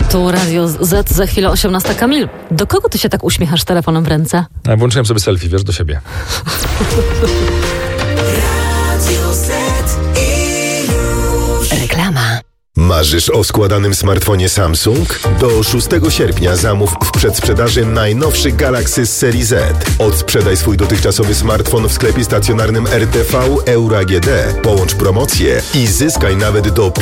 Tu Radio Z, za chwilę 18. Kamil, do kogo ty się tak uśmiechasz telefonem w ręce? Ja włączyłem sobie selfie, wiesz, do siebie. Reklama. Marzysz o składanym smartfonie Samsung? Do 6 sierpnia zamów w przedsprzedaży najnowszy Galaxy z serii Z. Odsprzedaj swój dotychczasowy smartfon w sklepie stacjonarnym RTV Euro AGD. Połącz promocję i zyskaj nawet do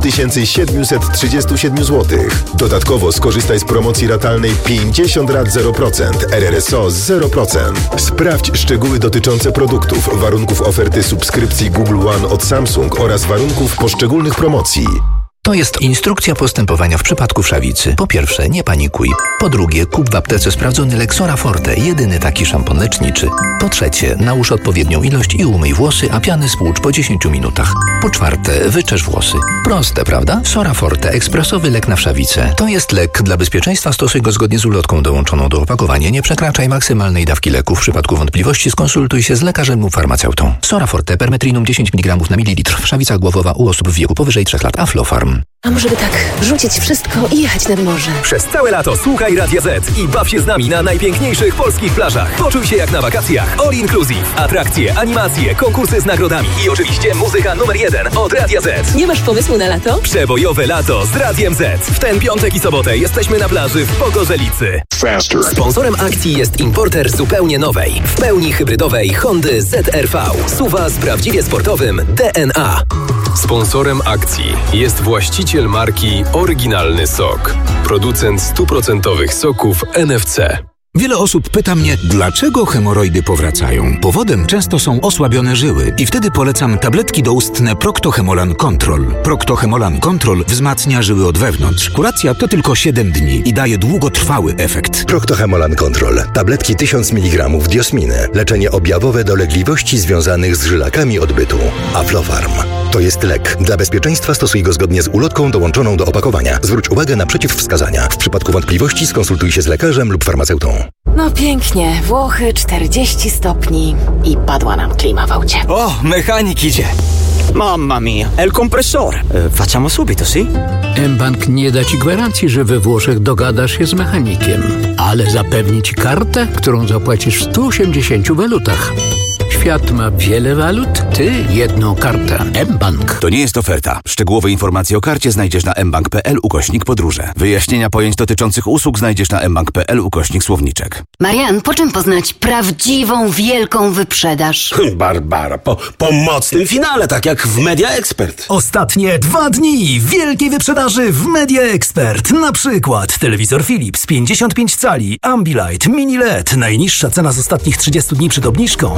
5737 zł. Dodatkowo skorzystaj z promocji ratalnej 50 rat 0%, RRSO 0%. Sprawdź szczegóły dotyczące produktów, warunków oferty subskrypcji Google One od Samsung oraz warunków poszczególnych promocji. To jest instrukcja postępowania w przypadku wszawicy. Po pierwsze, nie panikuj. Po drugie, kup w aptece sprawdzony lek Sora Forte, jedyny taki szampon leczniczy. Po trzecie, nałóż odpowiednią ilość i umyj włosy, a piany spłucz po 10 minutach. Po czwarte, wyczesz włosy. Proste, prawda? Sora Forte, ekspresowy lek na wszawicę. To jest lek. Dla bezpieczeństwa stosuj go zgodnie z ulotką dołączoną do opakowania. Nie przekraczaj maksymalnej dawki leku. W przypadku wątpliwości skonsultuj się z lekarzem lub farmaceutą. Sora Forte, permetrinum 10 mg na mililitr. Wszawica głowowa u osób w wieku powyżej 3 lat. Aflofarm. A może by tak rzucić wszystko i jechać nad morze? Przez całe lato słuchaj Radia Z i baw się z nami na najpiękniejszych polskich plażach. Poczuj się jak na wakacjach. All inclusive. Atrakcje, animacje, konkursy z nagrodami i oczywiście muzyka numer 1 od Radia Z. Nie masz pomysłu na lato? Przebojowe lato z Radiem Z. W ten piątek i sobotę jesteśmy na plaży w Pogorzelicy. Sponsorem akcji jest importer zupełnie nowej, w pełni hybrydowej Hondy ZR-V. SUV z prawdziwie sportowym DNA. Sponsorem akcji jest właściciel marki Oryginalny Sok, producent 100% soków NFC. Wiele osób pyta mnie, dlaczego hemoroidy powracają. Powodem często są osłabione żyły i wtedy polecam tabletki doustne Procto-Hemolan Control. Procto-Hemolan Control wzmacnia żyły od wewnątrz. Kuracja to tylko 7 dni i daje długotrwały efekt. Procto-Hemolan Control. Tabletki 1000 mg diosminy. Leczenie objawowe dolegliwości związanych z żylakami odbytu. Aflofarm. To jest lek. Dla bezpieczeństwa stosuj go zgodnie z ulotką dołączoną do opakowania. Zwróć uwagę na przeciwwskazania. W przypadku wątpliwości skonsultuj się z lekarzem lub farmaceutą. No pięknie. Włochy 40 stopni i padła nam klima w aucie. Oh, mechanik idzie. Mamma mia, è il compressore. Facciamo subito, sì? mBank nie da ci gwarancji, że we Włoszech dogadasz się z mechanikiem, ale zapewni ci kartę, którą zapłacisz w 180 walutach. Świat ma wiele walut, ty jedną kartę. mBank. To nie jest oferta. Szczegółowe informacje o karcie znajdziesz na mbank.pl/podróże. Wyjaśnienia pojęć dotyczących usług znajdziesz na mbank.pl/słowniczek. Marian, po czym poznać prawdziwą, wielką wyprzedaż? Barbara, po mocnym finale, tak jak w Media Expert. Ostatnie 2 dni wielkiej wyprzedaży w Media Expert. Na przykład telewizor Philips 55 cali, Ambilight, Mini LED. Najniższa cena z ostatnich 30 dni przed obniżką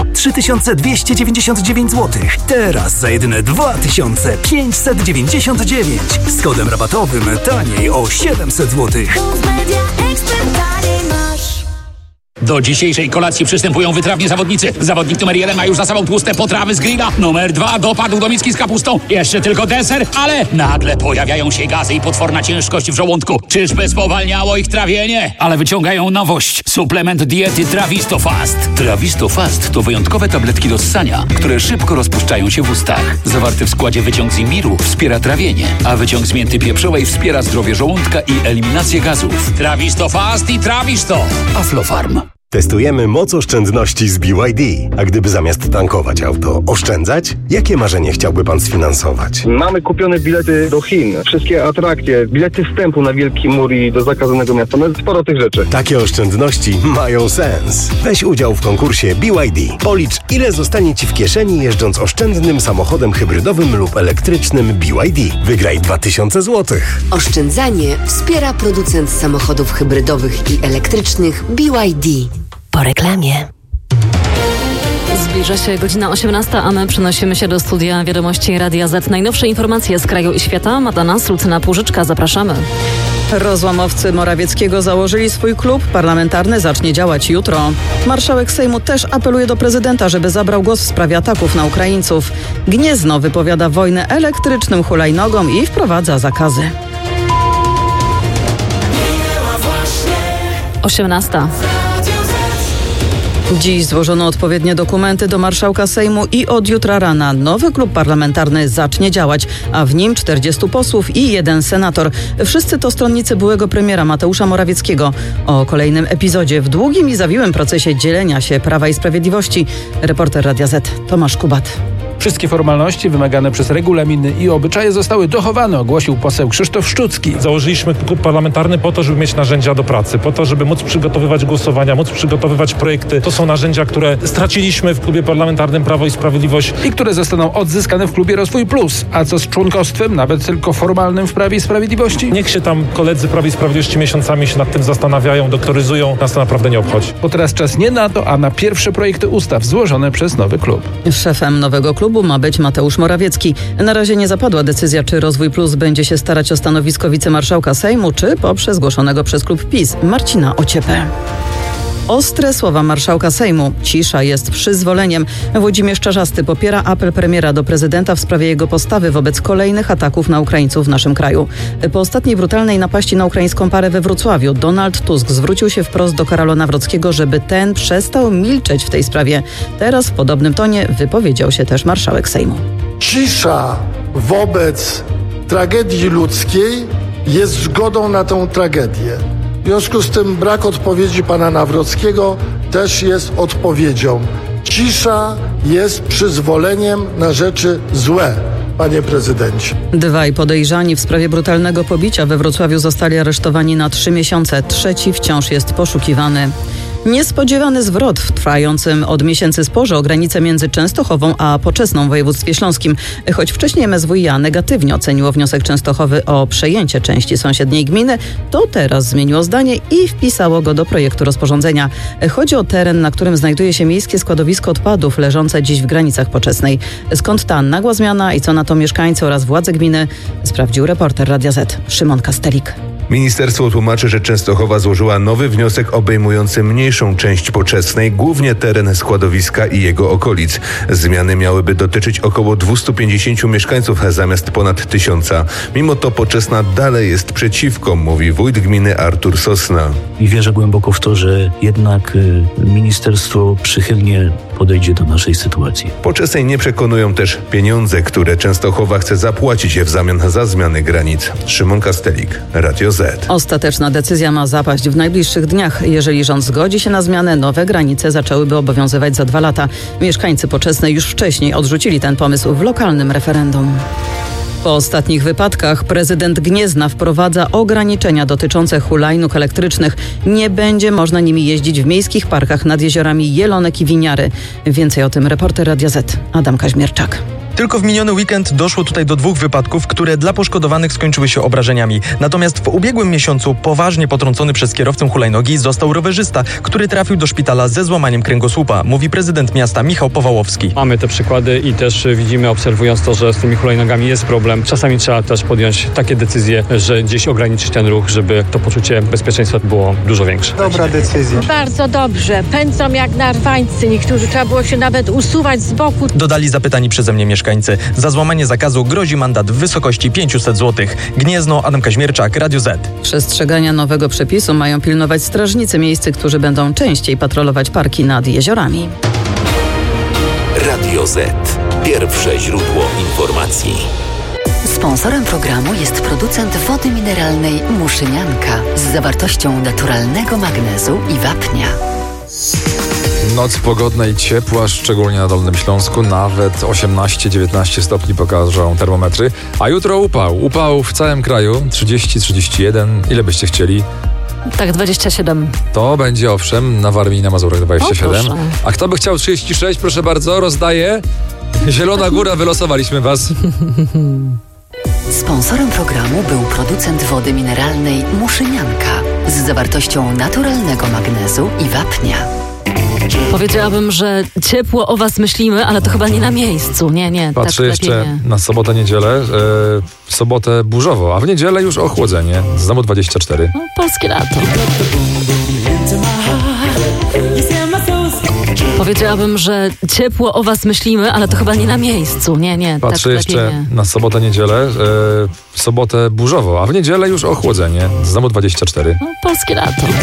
3299 zł. Teraz za jedyne 2599. Z kodem rabatowym taniej o 700 zł. Do dzisiejszej kolacji przystępują wytrawni zawodnicy. Zawodnik numer 1 ma już za sobą tłuste potrawy z grilla. Numer 2 dopadł do miski z kapustą. Jeszcze tylko deser, ale nagle pojawiają się gazy i potworna ciężkość w żołądku. Czyżby spowalniało ich trawienie? Ale wyciągają nowość. Suplement diety Trawisto Fast. Trawisto Fast to wyjątkowe tabletki do ssania, które szybko rozpuszczają się w ustach. Zawarty w składzie wyciąg z imbiru wspiera trawienie, a wyciąg z mięty pieprzowej wspiera zdrowie żołądka i eliminację gazów. Trawisto Fast i Trawisto. Aflofarm. Testujemy moc oszczędności z BYD. A gdyby zamiast tankować auto oszczędzać, jakie marzenie chciałby pan sfinansować? Mamy kupione bilety do Chin, wszystkie atrakcje, bilety wstępu na Wielki Mur i do zakazanego miasta, no sporo tych rzeczy. Takie oszczędności mają sens. Weź udział w konkursie BYD. Policz, ile zostanie ci w kieszeni jeżdżąc oszczędnym samochodem hybrydowym lub elektrycznym BYD. Wygraj 2000 zł. Oszczędzanie wspiera producent samochodów hybrydowych i elektrycznych BYD. Po reklamie. Zbliża się godzina 18, a my przenosimy się do studia Wiadomości Radia Z. Najnowsze informacje z kraju i świata. Madana Sultyna-Półżyczka, zapraszamy. Rozłamowcy Morawieckiego założyli swój klub parlamentarny, zacznie działać jutro. Marszałek Sejmu też apeluje do prezydenta, żeby zabrał głos w sprawie ataków na Ukraińców. Gniezno wypowiada wojnę elektrycznym hulajnogom i wprowadza zakazy. 18. Dziś złożono odpowiednie dokumenty do marszałka Sejmu i od jutra rana nowy klub parlamentarny zacznie działać, a w nim 40 posłów i 1 senator. Wszyscy to stronnicy byłego premiera Mateusza Morawieckiego. O kolejnym epizodzie w długim i zawiłym procesie dzielenia się Prawa i Sprawiedliwości reporter Radia Z Tomasz Kubat. Wszystkie formalności wymagane przez regulaminy i obyczaje zostały dochowane, ogłosił poseł Krzysztof Szczucki. Założyliśmy klub parlamentarny po to, żeby mieć narzędzia do pracy, po to, żeby móc przygotowywać głosowania, móc przygotowywać projekty. To są narzędzia, które straciliśmy w klubie parlamentarnym Prawo i Sprawiedliwość. I które zostaną odzyskane w klubie Rozwój Plus. A co z członkostwem, nawet tylko formalnym w Prawie i Sprawiedliwości? Niech się tam koledzy Prawie i Sprawiedliwości miesiącami się nad tym zastanawiają, doktoryzują. Nas to naprawdę nie obchodzi. Bo teraz czas nie na to, a na pierwsze projekty ustaw złożone przez nowy klub. Szefem nowego klubu ma być Mateusz Morawiecki. Na razie nie zapadła decyzja, czy Rozwój Plus będzie się starać o stanowisko wicemarszałka Sejmu, czy poprzez zgłoszonego przez klub PiS Marcina Ociepę. Ostre słowa marszałka Sejmu. Cisza jest przyzwoleniem. Włodzimierz Czarzasty popiera apel premiera do prezydenta w sprawie jego postawy wobec kolejnych ataków na Ukraińców w naszym kraju. Po ostatniej brutalnej napaści na ukraińską parę we Wrocławiu Donald Tusk zwrócił się wprost do Karola Nawrockiego, żeby ten przestał milczeć w tej sprawie. Teraz w podobnym tonie wypowiedział się też marszałek Sejmu. Cisza wobec tragedii ludzkiej jest zgodą na tę tragedię. W związku z tym brak odpowiedzi pana Nawrockiego też jest odpowiedzią. Cisza jest przyzwoleniem na rzeczy złe, panie prezydencie. 2 podejrzani w sprawie brutalnego pobicia we Wrocławiu zostali aresztowani na 3 miesiące. Trzeci wciąż jest poszukiwany. Niespodziewany zwrot w trwającym od miesięcy sporze o granicę między Częstochową a Poczesną w województwie śląskim. Choć wcześniej MSWiA negatywnie oceniło wniosek Częstochowy o przejęcie części sąsiedniej gminy, to teraz zmieniło zdanie i wpisało go do projektu rozporządzenia. Chodzi o teren, na którym znajduje się miejskie składowisko odpadów leżące dziś w granicach Poczesnej. Skąd ta nagła zmiana i co na to mieszkańcy oraz władze gminy, sprawdził reporter Radia Z Szymon Kastelik. Ministerstwo tłumaczy, że Częstochowa złożyła nowy wniosek obejmujący mniejszą część Poczesnej, głównie teren składowiska i jego okolic. Zmiany miałyby dotyczyć około 250 mieszkańców zamiast ponad 1000. Mimo to Poczesna dalej jest przeciwko, mówi wójt gminy Artur Sosna. I wierzę głęboko w to, że jednak ministerstwo przychylnie podejdzie do naszej sytuacji. Poczesnej nie przekonują też pieniądze, które Częstochowa chce zapłacić w zamian za zmiany granic. Szymon Kastelik, Radio Z. Ostateczna decyzja ma zapaść w najbliższych dniach. Jeżeli rząd zgodzi się na zmianę, nowe granice zaczęłyby obowiązywać za 2 lata. Mieszkańcy Poczesnej już wcześniej odrzucili ten pomysł w lokalnym referendum. Po ostatnich wypadkach prezydent Gniezna wprowadza ograniczenia dotyczące hulajnóg elektrycznych. Nie będzie można nimi jeździć w miejskich parkach nad jeziorami Jelonek i Winiary. Więcej o tym reporter Radia Z Adam Kaźmierczak. Tylko w miniony weekend doszło tutaj do 2 wypadków, które dla poszkodowanych skończyły się obrażeniami. Natomiast w ubiegłym miesiącu poważnie potrącony przez kierowcę hulajnogi został rowerzysta, który trafił do szpitala ze złamaniem kręgosłupa, mówi prezydent miasta Michał Powałowski. Mamy te przykłady i też widzimy, obserwując to, że z tymi hulajnogami jest problem. Czasami trzeba też podjąć takie decyzje, że gdzieś ograniczyć ten ruch, żeby to poczucie bezpieczeństwa było dużo większe. Dobra decyzja. Bardzo dobrze. Pędzą jak narwańcy. Niektórzy trzeba było się nawet usuwać z boku. Dodali zapytani przeze mnie mieszkańcy. Za złamanie zakazu grozi mandat w wysokości 500 zł. Gniezno, Adam Kaźmierczak, Radio Z. Przestrzegania nowego przepisu mają pilnować strażnicy miejscy, którzy będą częściej patrolować parki nad jeziorami. Radio Z. Pierwsze źródło informacji. Sponsorem programu jest producent wody mineralnej Muszynianka z zawartością naturalnego magnezu i wapnia. Noc pogodna i ciepła, szczególnie na Dolnym Śląsku. Nawet 18-19 stopni pokażą termometry. A jutro upał. Upał w całym kraju. 30-31. Ile byście chcieli? Tak, 27. To będzie owszem, na Warmii i na Mazurach 27. A kto by chciał 36? Proszę bardzo, rozdaję. Zielona Góra, wylosowaliśmy was. Sponsorem programu był producent wody mineralnej Muszynianka z zawartością naturalnego magnezu i wapnia. Powiedziałabym, że ciepło o was myślimy, ale to chyba nie na miejscu. Nie. Patrzę tak jeszcze na sobotę, niedzielę. W sobotę burzowo, a w niedzielę już ochłodzenie. Znowu 24. No, polskie lato. Powiedziałabym, że ciepło o was myślimy, ale to chyba nie na miejscu. Nie. Patrzę tak jeszcze na sobotę, niedzielę. W sobotę burzowo, a w niedzielę już ochłodzenie. Znowu 24. No, polskie lato.